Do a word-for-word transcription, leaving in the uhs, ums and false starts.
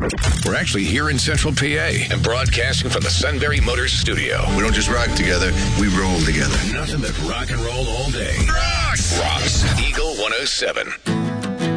We're actually here in Central P A and broadcasting from the Sunbury Motors studio. We don't just rock together, we roll together. Nothing but rock and roll all day. Rock! Rocks Eagle one oh seven.